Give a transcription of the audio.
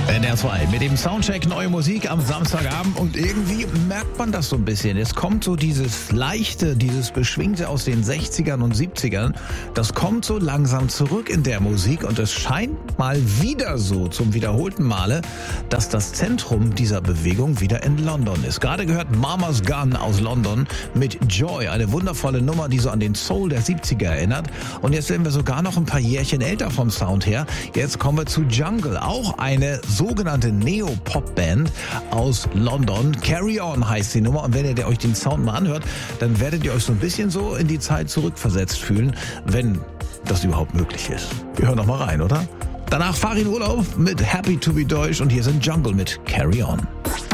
NDR 2 mit dem Soundcheck neue Musik am Samstagabend und irgendwie merkt man das so ein bisschen. Es kommt so dieses Leichte, dieses Beschwingte aus den 60ern und 70ern, das kommt so langsam zurück in der Musik und es scheint mal wieder so zum wiederholten Male, dass das Zentrum dieser Bewegung wieder in London ist. Gerade gehört Mama's Gun aus London mit Joy, eine wundervolle Nummer, die so an den Soul der 70er erinnert. Und jetzt sind wir sogar noch ein paar Jährchen älter vom Sound her. Jetzt kommen wir zu Jungle, auch eine sogenannte Neo-Pop-Band aus London. Carry On heißt die Nummer und wenn ihr euch den Sound mal anhört, dann werdet ihr euch so ein bisschen so in die Zeit zurückversetzt fühlen, wenn das überhaupt möglich ist. Wir hören noch mal rein, oder? Danach Farin Urlaub mit Happy to be Deutsch und hier sind Jungle mit Carry On.